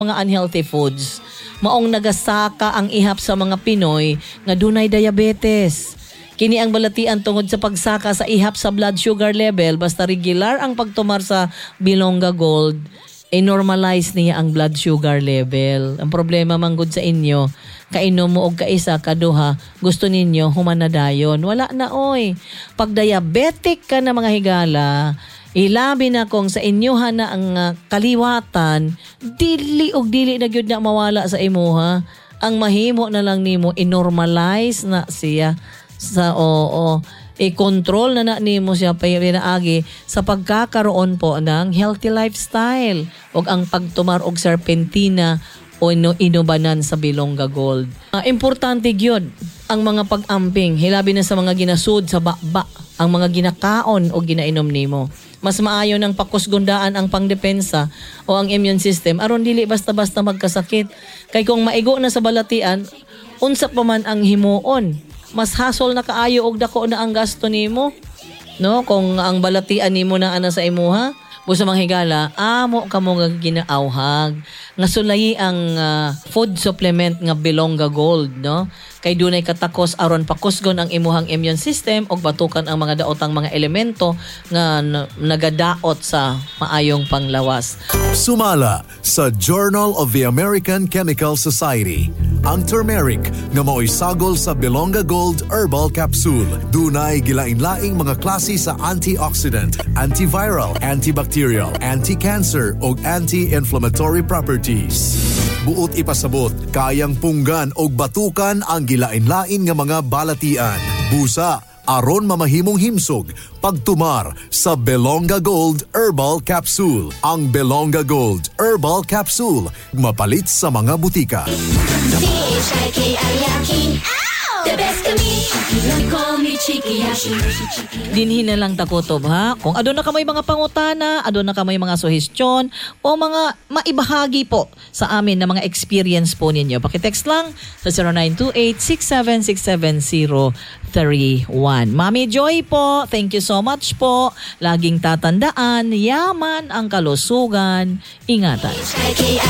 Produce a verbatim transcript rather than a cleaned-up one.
mga unhealthy foods. Maong nagasaka ang ihap sa mga Pinoy nga dunay diabetes. Kini ang balatian tungod sa pagsaka sa ihap sa blood sugar level basta regular ang pagtumar sa Bilonga Gold, i-normalize niya ang blood sugar level. Ang problema manggod sa inyo, kainom mo og kaisa kaduha, gusto ninyo humanadayon. Wala na oy. Pag diabetic ka na mga higala, ilabi na kung sa inyoha na ang uh, kaliwatan, dili og dili na gyud na mawala sa imuha. Ang mahimo na lang nimo i-normalize na siya sa oo, i-control na na nimo siya pinaagi sa pagkakaroon po ng healthy lifestyle ug ang pagtumar og serpentina o ino inubanan sa Bilonga Gold. Uh, importante gyud ang mga pag-amping, hilabi na sa mga ginasud sa bakba, ang mga ginakaon o ginainom nimo. Mas maayo ng pakusgundaan ang pangdepensa o ang immune system aron dili basta-basta magkasakit. Kay kung maigo na sa balatian, unsa pa man ang himuon, mas hasol na kaayo og dako na ang gasto nimo. No, kung ang balatian nimo na ana sa imuha, busa manghigala, amo kamo nga ginaawhag nga sulayi ang uh, food supplement nga Bilonga Gold, no? Kay dunay katakos aron pakusgon ang imuhang immune system og batukan ang mga daotang mga elemento nga n- nagadaot sa maayong panglawas. Sumala sa Journal of the American Chemical Society ang turmeric nga mao'y sagol sa Bilonga Gold Herbal Capsule. Dunay gilain-laing mga klase sa antioxidant, antiviral, antibacterial, anti-cancer ug anti-inflammatory properties. Buot ipasabot, kayang punggan og batukan ang gilain-lain nga mga balatian. Busa aron mamahimong himsog pagtumar sa Bilonga Gold Herbal Capsule. Ang Bilonga Gold Herbal Capsule mapalit sa mga butika. The best kami, you call me Chiki Hashi. Dinhi na lang takutob ha. Kung adun na kamay mga pangutana, adun na kamay mga suhestyon o mga maibahagi po sa amin na mga experience po ninyo. Pakitext lang sa zero nine two eight six seven six seven zero three one. Mami Joy po, thank you so much po. Laging tatandaan, yaman ang kalusugan. Ingatan.